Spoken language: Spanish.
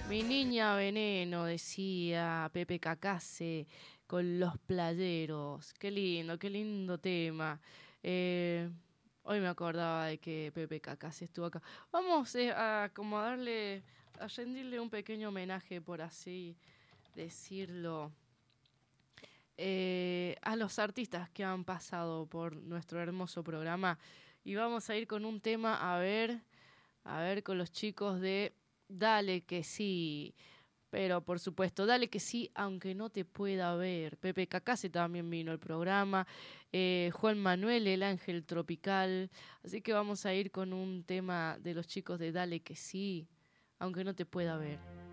Mi niña veneno, decía Pepe Cacase con los playeros. Qué lindo tema. Eh, Hoy me acordaba de que Pepe Cacase estuvo acá. Vamos a como a rendirle un pequeño homenaje, por así decirlo, a los artistas que han pasado por nuestro hermoso programa. Y vamos a ir con un tema, a ver, con los chicos de Dale que sí. Pero por supuesto, dale que sí, aunque no te pueda ver. Pepe Cacase también vino al programa. Juan Manuel, el ángel tropical. Así que vamos a ir con un tema de los chicos de Dale que sí, aunque no te pueda ver.